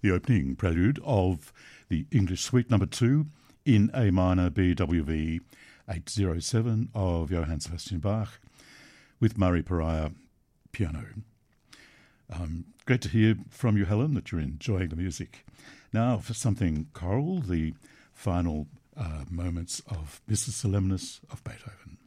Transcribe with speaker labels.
Speaker 1: the opening prelude of the English Suite No. 2 in A minor BWV 807 of Johann Sebastian Bach with Murray Pariah piano. Great to hear from you, Helen, that you're enjoying the music. Now for something choral, the final moments of Mrs. Solemnis of Beethoven.